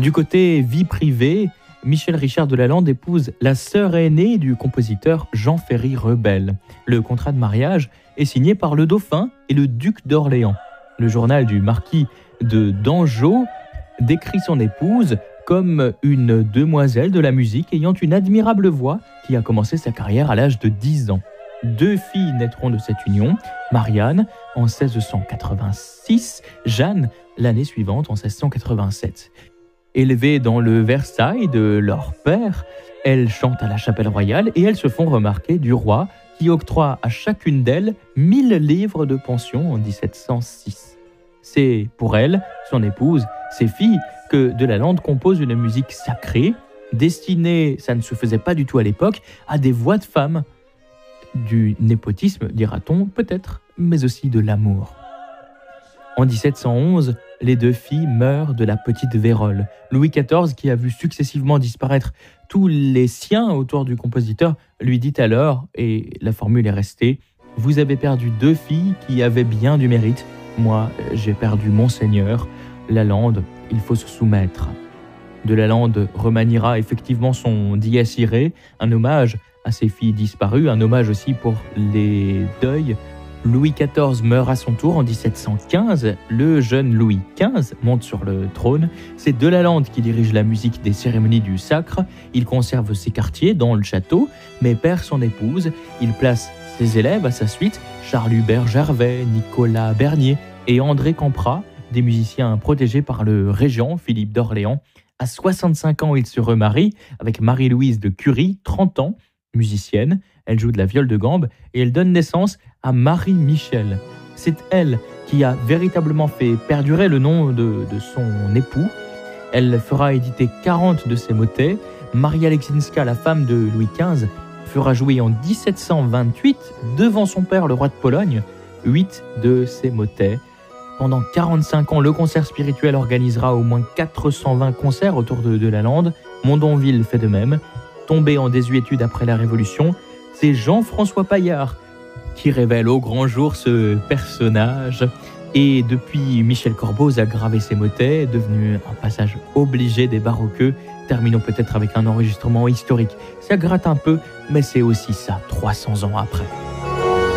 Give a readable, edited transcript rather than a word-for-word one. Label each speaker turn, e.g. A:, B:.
A: Du côté vie privée, Michel Richard de Lalande épouse la sœur aînée du compositeur Jean-Ferry Rebel. Le contrat de mariage est signé par le dauphin et le duc d'Orléans. Le journal du marquis de Dangeau décrit son épouse comme une demoiselle de la musique ayant une admirable voix qui a commencé sa carrière à l'âge de 10 ans. 2 filles naîtront de cette union, Marianne en 1686, Jeanne l'année suivante en 1687. Élevées dans le Versailles de leur père, elles chantent à la chapelle royale et elles se font remarquer du roi qui octroie à chacune d'elles 1000 livres de pension en 1706. C'est pour elle, son épouse, ses filles, que de Lalande compose une musique sacrée, destinée, ça ne se faisait pas du tout à l'époque, à des voix de femmes. Du népotisme, dira-t-on, peut-être, mais aussi de l'amour. En 1711, les 2 filles meurent de la petite vérole. Louis XIV, qui a vu successivement disparaître tous les siens autour du compositeur, lui dit alors, et la formule est restée, « Vous avez perdu 2 filles qui avaient bien du mérite. Moi, j'ai perdu mon seigneur. Lalande, il faut se soumettre. » De Lalande remaniera effectivement son Dies Irae, un hommage à ses filles disparues, un hommage aussi pour les deuils. Louis XIV meurt à son tour en 1715. Le jeune Louis XV monte sur le trône. C'est de Lalande qui dirige la musique des cérémonies du sacre. Il conserve ses quartiers dans le château, mais perd son épouse. Il place ses élèves à sa suite, Charles-Hubert Gervais, Nicolas Bernier et André Camprat, des musiciens protégés par le régent Philippe d'Orléans. À 65 ans, il se remarie avec Marie-Louise de Curie, 30 ans, musicienne. Elle joue de la viole de gambe et elle donne naissance à Marie-Michel. C'est elle qui a véritablement fait perdurer le nom de son époux. Elle fera éditer 40 de ses motets. Maria Aleksínska, la femme de Louis XV, fera jouer en 1728, devant son père, le roi de Pologne, 8 de ses motets. Pendant 45 ans, le concert spirituel organisera au moins 420 concerts autour de Lalande. Mondonville fait de même. Tombé en désuétude après la Révolution, c'est Jean-François Paillard qui révèle au grand jour ce personnage. Et depuis, Michel Corboz a gravé ses motets, devenu un passage obligé des baroqueux. Terminons peut-être avec un enregistrement historique. Ça gratte un peu, mais c'est aussi ça, 300 ans après.